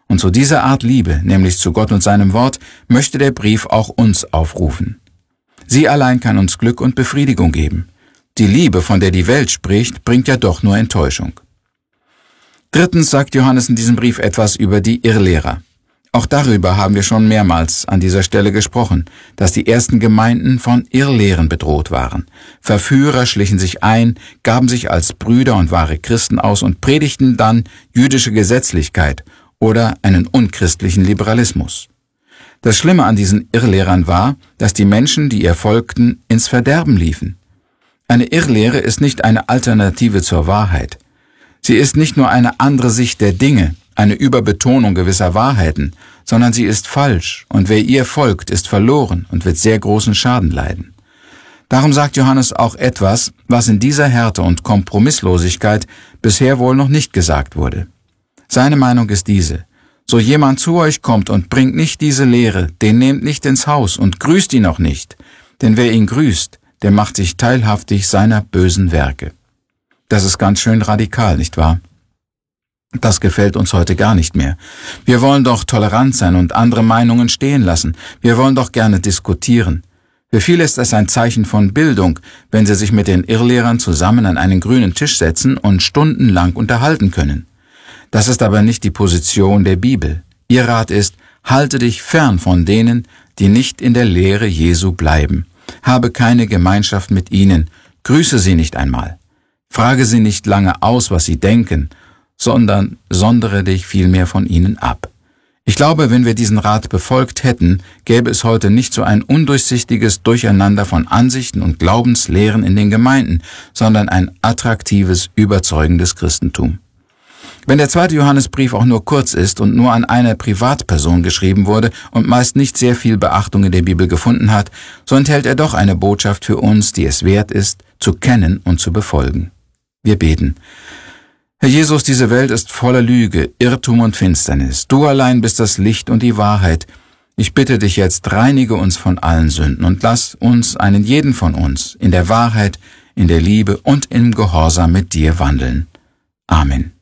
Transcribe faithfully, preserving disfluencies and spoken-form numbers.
Und zu dieser Art Liebe, nämlich zu Gott und seinem Wort, möchte der Brief auch uns aufrufen. Sie allein kann uns Glück und Befriedigung geben. Die Liebe, von der die Welt spricht, bringt ja doch nur Enttäuschung. Drittens sagt Johannes in diesem Brief etwas über die Irrlehrer. Auch darüber haben wir schon mehrmals an dieser Stelle gesprochen, dass die ersten Gemeinden von Irrlehren bedroht waren. Verführer schlichen sich ein, gaben sich als Brüder und wahre Christen aus und predigten dann jüdische Gesetzlichkeit oder einen unchristlichen Liberalismus. Das Schlimme an diesen Irrlehrern war, dass die Menschen, die ihr folgten, ins Verderben liefen. Eine Irrlehre ist nicht eine Alternative zur Wahrheit. Sie ist nicht nur eine andere Sicht der Dinge, eine Überbetonung gewisser Wahrheiten, sondern sie ist falsch, und wer ihr folgt, ist verloren und wird sehr großen Schaden leiden. Darum sagt Johannes auch etwas, was in dieser Härte und Kompromisslosigkeit bisher wohl noch nicht gesagt wurde. Seine Meinung ist diese: So jemand zu euch kommt und bringt nicht diese Lehre, den nehmt nicht ins Haus und grüßt ihn auch nicht, denn wer ihn grüßt, der macht sich teilhaftig seiner bösen Werke. Das ist ganz schön radikal, nicht wahr? Das gefällt uns heute gar nicht mehr. Wir wollen doch tolerant sein und andere Meinungen stehen lassen. Wir wollen doch gerne diskutieren. Für viele ist es ein Zeichen von Bildung, wenn sie sich mit den Irrlehrern zusammen an einen grünen Tisch setzen und stundenlang unterhalten können. Das ist aber nicht die Position der Bibel. Ihr Rat ist: Halte dich fern von denen, die nicht in der Lehre Jesu bleiben. Habe keine Gemeinschaft mit ihnen. Grüße sie nicht einmal. Frage sie nicht lange aus, was sie denken, sondern sondere dich vielmehr von ihnen ab. Ich glaube, wenn wir diesen Rat befolgt hätten, gäbe es heute nicht so ein undurchsichtiges Durcheinander von Ansichten und Glaubenslehren in den Gemeinden, sondern ein attraktives, überzeugendes Christentum. Wenn der zweite Johannesbrief auch nur kurz ist und nur an eine Privatperson geschrieben wurde und meist nicht sehr viel Beachtung in der Bibel gefunden hat, so enthält er doch eine Botschaft für uns, die es wert ist, zu kennen und zu befolgen. Wir beten. Herr Jesus, diese Welt ist voller Lüge, Irrtum und Finsternis. Du allein bist das Licht und die Wahrheit. Ich bitte dich jetzt, reinige uns von allen Sünden und lass uns, einen jeden von uns, in der Wahrheit, in der Liebe und im Gehorsam mit dir wandeln. Amen.